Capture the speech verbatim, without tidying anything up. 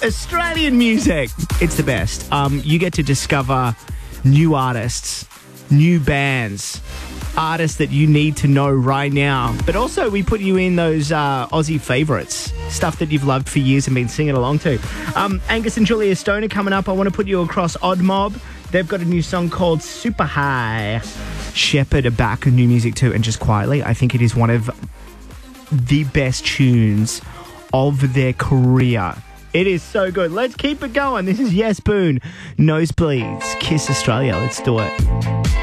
Australian music. It's the best. Um, you get to discover new artists, new bands, artists that you need to know right now. But also we put you in those uh, Aussie favourites, stuff that you've loved for years and been singing along to. Um, Angus and Julia Stone are coming up. I want to put you across Odd Mob. They've got a new song called Super High. Shepherd are back with new music too. And just quietly, I think it is one of the best tunes of their career. It is so good. Let's keep it going. This is Yes Boone, Nosebleeds, Kiss Australia. Let's do it.